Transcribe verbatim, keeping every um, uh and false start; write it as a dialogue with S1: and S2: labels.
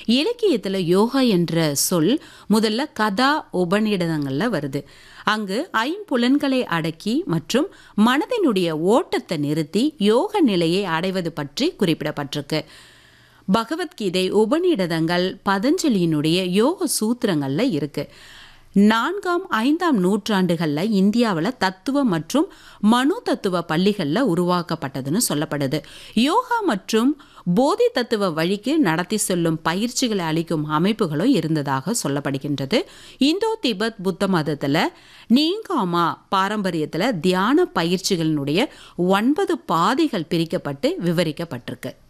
S1: இலக்கியத்தில் யோகா என்ற சொல் முதல்ல கதா உபநிடதங்களில் வருது. அங்கு ஐம்புலன்களை அடக்கி மற்றும் மனதினுடைய ஓட்டத்தை நிறுத்தி யோக நிலையை அடைவது பற்றி குறிப்பிடப்பட்டிருக்கு. பகவத்கீதை உபநிடதங்கள் பதஞ்சலியினுடைய யோக சூத்திரங்கள்ல இருக்கு. நான்காம் ஐந்தாம் நூற்றாண்டுகளில் இந்தியாவில் தத்துவ மற்றும் மனோ தத்துவ பள்ளிகளில் உருவாக்கப்பட்டதுன்னு சொல்லப்படுது. யோகா மற்றும் போதி தத்துவ வழிக்கு நடத்தி செல்லும் பயிற்சிகளை அளிக்கும் அமைப்புகளும் இருந்ததாக சொல்லப்படுகின்றது. இந்தோ திபெத் புத்த மதத்தில் நீங்காமா பாரம்பரியத்தில் தியான பயிற்சிகளினுடைய ஒன்பது பாதைகள் பிரிக்கப்பட்டு விவரிக்கப்பட்டிருக்கு.